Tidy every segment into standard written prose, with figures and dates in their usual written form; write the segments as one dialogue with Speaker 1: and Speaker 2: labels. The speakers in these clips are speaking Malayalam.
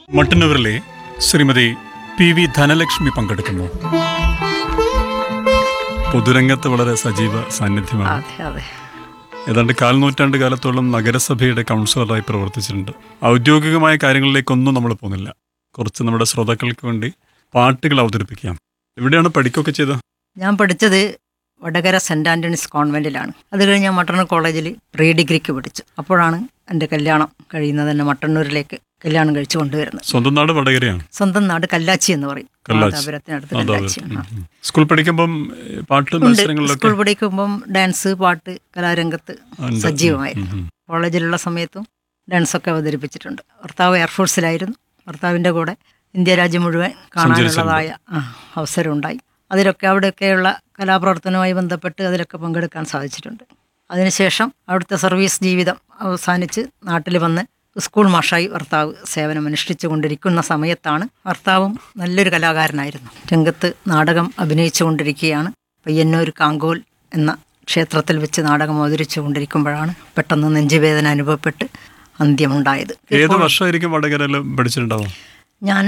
Speaker 1: മട്ടന്നൂരിലെ ശ്രീമതി പി.വി. ധനലക്ഷ്മി പങ്കെടുക്കുന്നു. പൊതുരംഗത്ത് വളരെ സജീവ സാന്നിധ്യമാണ്. ഏതാണ്ട് 4 നൂറ്റാണ്ട് കാലത്തോളം നഗരസഭയുടെ കൗൺസിലറായി പ്രവർത്തിച്ചിട്ടുണ്ട്. ഔദ്യോഗികമായ കാര്യങ്ങളിലേക്കൊന്നും നമ്മൾ പോകുന്നില്ല. കുറച്ച് നമ്മുടെ ശ്രോതാക്കൾക്ക് വേണ്ടി പാട്ടുകൾ അവതരിപ്പിക്കാം. എവിടെയാണ് പഠിക്കുകയൊക്കെ ചെയ്തത്?
Speaker 2: ഞാൻ പഠിച്ചത് വടകര സെൻറ് ആൻ്റണീസ് കോൺവെൻറ്റിലാണ്. അത് കഴിഞ്ഞ് ഞാൻ മട്ടന്നൂർ കോളേജിൽ പ്രീ ഡിഗ്രിക്ക് പഠിച്ചു. അപ്പോഴാണ് എൻ്റെ കല്യാണം കഴിയുന്നത്. തന്നെ മട്ടന്നൂരിലേക്ക് കല്യാണം കഴിച്ചു കൊണ്ടുവരുന്നത്.
Speaker 1: സ്വന്തം നാട് വടകരയാണ്?
Speaker 2: സ്വന്തം നാട് കല്ലാച്ചി എന്ന് പറയും. മാതാപുരത്തിനടുത്ത് കല്ലാച്ചി.
Speaker 1: സ്കൂൾ പഠിക്കുമ്പം പാട്ട് മത്സരങ്ങളിലൊക്കെ?
Speaker 2: സ്കൂൾ പഠിക്കുമ്പം ഡാൻസ്, പാട്ട്, കലാരംഗത്ത് സജീവമായിരുന്നു. കോളേജിലുള്ള സമയത്തും ഡാൻസൊക്കെ അവതരിപ്പിച്ചിട്ടുണ്ട്. ഭർത്താവ് എയർഫോഴ്സിലായിരുന്നു. ഭർത്താവിൻ്റെ കൂടെ ഇന്ത്യ രാജ്യം മുഴുവൻ കാണാനുള്ളതായ അവസരം ഉണ്ടായി. അതിലൊക്കെ അവിടെയൊക്കെയുള്ള കലാപ്രവർത്തനവുമായി ബന്ധപ്പെട്ട് അതിലൊക്കെ പങ്കെടുക്കാൻ സാധിച്ചിട്ടുണ്ട്. അതിനുശേഷം അവിടുത്തെ സർവീസ് ജീവിതം അവസാനിച്ച് നാട്ടിൽ വന്ന് സ്കൂൾ മാഷായി ഭർത്താവ് സേവനമനുഷ്ഠിച്ചു കൊണ്ടിരിക്കുന്ന സമയത്താണ്. ഭർത്താവും നല്ലൊരു കലാകാരനായിരുന്നു. രംഗത്ത് നാടകം അഭിനയിച്ചു കൊണ്ടിരിക്കുകയാണ്. പയ്യന്നൂർ കാങ്കോൽ എന്ന ക്ഷേത്രത്തിൽ വെച്ച് നാടകം അവതരിച്ചു കൊണ്ടിരിക്കുമ്പോഴാണ് പെട്ടെന്ന് നെഞ്ചുവേദന അനുഭവപ്പെട്ട് അന്ത്യമുണ്ടായത്.
Speaker 1: ഏത് വർഷമായിരിക്കും വടകരയിൽ പഠിച്ചിട്ടുണ്ടാവും?
Speaker 2: ഞാൻ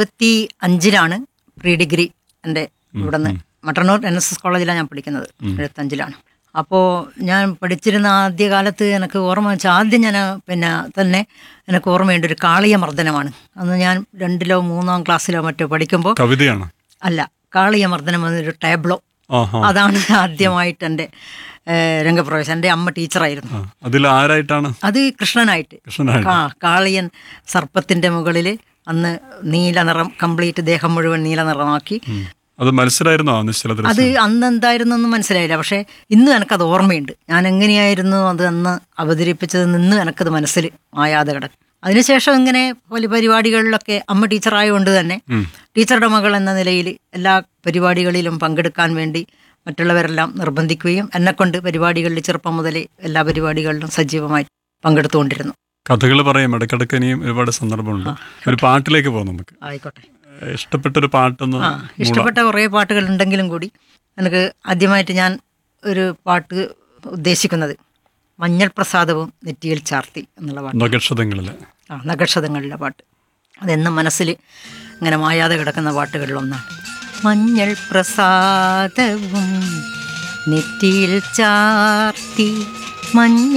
Speaker 2: 75-ലാണ് പ്രീ ഡിഗ്രി എൻ്റെ ഇവിടുന്ന് മട്ടന്നൂർ NSS കോളേജിലാണ് ഞാൻ പഠിക്കുന്നത്. 75-ലാണ്. അപ്പോൾ ഞാൻ പഠിച്ചിരുന്ന ആദ്യകാലത്ത് എനിക്ക് ഓർമ്മ വെച്ചാൽ ആദ്യം ഞാൻ തന്നെ എനിക്ക് ഓർമ്മയുണ്ട് ഒരു കാളിയമർദ്ദനമാണ്. അന്ന് ഞാൻ 2-ലോ 3-ാം ക്ലാസ്സിലോ മറ്റോ പഠിക്കുമ്പോൾ.
Speaker 1: കവിതയാണ്?
Speaker 2: അല്ല, കാളിയമർദ്ദനം എന്നൊരു ടേബ്ലോ. അതാണ് ആദ്യമായിട്ട് എൻ്റെ രംഗപ്രവേശം. എൻ്റെ അമ്മ ടീച്ചറായിരുന്നു.
Speaker 1: അതിൽ ആരായിട്ടാണ്?
Speaker 2: അത് കൃഷ്ണനായിട്ട്. കാളിയൻ സർപ്പത്തിൻ്റെ മുകളിൽ അന്ന് നീല നിറം, കംപ്ലീറ്റ് ദേഹം മുഴുവൻ നീല നിറമാക്കി.
Speaker 1: അത് മത്സരമായിരുന്നോ?
Speaker 2: അത് അന്ന് എന്തായിരുന്നൊന്നും മനസ്സിലായില്ല. പക്ഷേ ഇന്നും എനിക്കത് ഓർമ്മയുണ്ട്. ഞാൻ എങ്ങനെയായിരുന്നു അത് അന്ന് അവതരിപ്പിച്ചത് ഇന്നും എനിക്കത് മനസ്സിൽ മായാതെ കിടക്കും. അതിനുശേഷം ഇങ്ങനെ പല പരിപാടികളിലൊക്കെ അമ്മ ടീച്ചറായതുകൊണ്ട് തന്നെ ടീച്ചറുടെ മകൾ എന്ന നിലയിൽ എല്ലാ പരിപാടികളിലും പങ്കെടുക്കാൻ വേണ്ടി മറ്റുള്ളവരെല്ലാം നിർബന്ധിക്കുകയും എന്നെക്കൊണ്ട് പരിപാടികളിൽ ചെറുപ്പം മുതലേ എല്ലാ പരിപാടികളിലും സജീവമായി പങ്കെടുത്തുകൊണ്ടിരുന്നു.
Speaker 1: കഥകൾ പറയാം, ഇടയ്ക്കിടയ്ക്ക് ഇനിയും ഒരുപാട് സന്ദർഭമുണ്ട്. ഒരു പാട്ടിലേക്ക് പോകാം നമുക്ക്.
Speaker 2: ആയിക്കോട്ടെ.
Speaker 1: ഇഷ്ടപ്പെട്ടൊരു പാട്ടൊന്ന്.
Speaker 2: ഇഷ്ടപ്പെട്ട കുറേ പാട്ടുകൾ ഉണ്ടെങ്കിലും കൂടി എനിക്ക് ആദ്യമായിട്ട് ഞാൻ ഒരു പാട്ട് ഉദ്ദേശിക്കുന്നത് മഞ്ഞൾ പ്രസാദവും നെറ്റിയിൽ ചാർത്തി എന്നുള്ള പാട്ട്.
Speaker 1: നഗക്ഷതങ്ങളിലെ
Speaker 2: നഗക്ഷതങ്ങളിലെ പാട്ട്. അതെന്നും മനസ്സിൽ ഇങ്ങനെ മായാതെ കിടക്കുന്ന പാട്ടുകളിലൊന്നാണ്. മഞ്ഞൾ പ്രസാദവും നെറ്റിയിൽ ചാർത്തി മഞ്ഞ